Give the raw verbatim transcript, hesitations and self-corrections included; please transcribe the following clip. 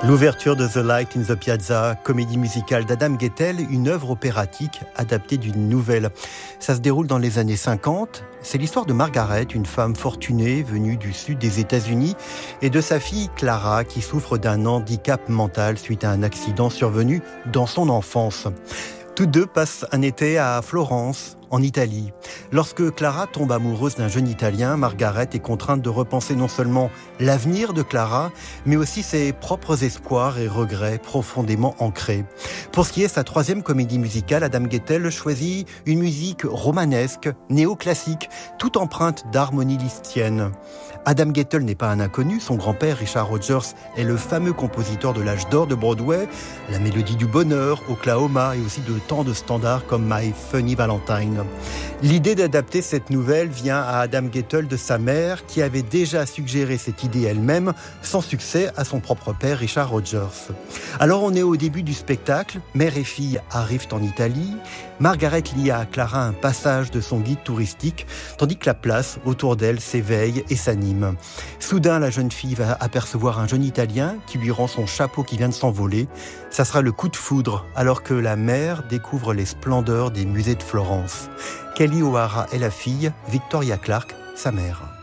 L'ouverture de The Light in the Piazza, comédie musicale d'Adam Guettel, une œuvre opératique adaptée d'une nouvelle. Ça se déroule dans les années cinquante. C'est l'histoire de Margaret, une femme fortunée venue du sud des États-Unis, et de sa fille Clara, qui souffre d'un handicap mental suite à un accident survenu dans son enfance. Toutes deux passent un été à Florence, en Italie. Lorsque Clara tombe amoureuse d'un jeune Italien, Margaret est contrainte de repenser non seulement l'avenir de Clara, mais aussi ses propres espoirs et regrets profondément ancrés. Pour ce qui est de sa troisième comédie musicale, Adam Guettel choisit une musique romanesque, néoclassique, toute empreinte d'harmonie lisztienne. Adam Guettel n'est pas un inconnu, son grand-père Richard Rodgers est le fameux compositeur de l'âge d'or de Broadway, La Mélodie du Bonheur, Oklahoma et aussi de tant de standards comme My Funny Valentine. L'idée d'adapter cette nouvelle vient à Adam Guettel de sa mère qui avait déjà suggéré cette idée elle-même, sans succès, à son propre père Richard Rodgers. Alors on est au début du spectacle, mère et fille arrivent en Italie, Margaret lit à Clara un passage de son guide touristique, tandis que la place autour d'elle s'éveille et s'anime. Soudain, la jeune fille va apercevoir un jeune Italien qui lui rend son chapeau qui vient de s'envoler. Ça sera le coup de foudre, alors que la mère découvre les splendeurs des musées de Florence. Kelly O'Hara est la fille, Victoria Clark, sa mère.